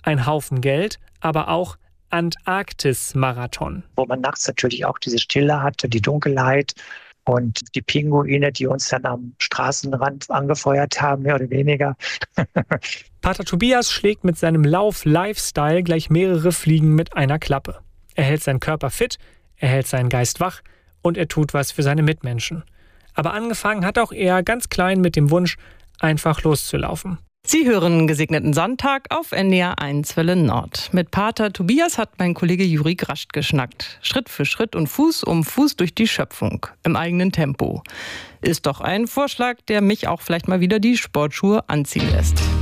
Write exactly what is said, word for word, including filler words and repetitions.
ein Haufen Geld, aber auch Antarktis-Marathon. Wo man nachts natürlich auch diese Stille hatte, die Dunkelheit und die Pinguine, die uns dann am Straßenrand angefeuert haben, mehr oder weniger. Pater Tobias schlägt mit seinem Lauf-Lifestyle gleich mehrere Fliegen mit einer Klappe. Er hält seinen Körper fit, er hält seinen Geist wach und er tut was für seine Mitmenschen. Aber angefangen hat auch er ganz klein mit dem Wunsch, einfach loszulaufen. Sie hören Gesegneten Sonntag auf N D R eins Welle Nord. Mit Pater Tobias hat mein Kollege Juri Grascht geschnackt. Schritt für Schritt und Fuß um Fuß durch die Schöpfung. Im eigenen Tempo. Ist doch ein Vorschlag, der mich auch vielleicht mal wieder die Sportschuhe anziehen lässt.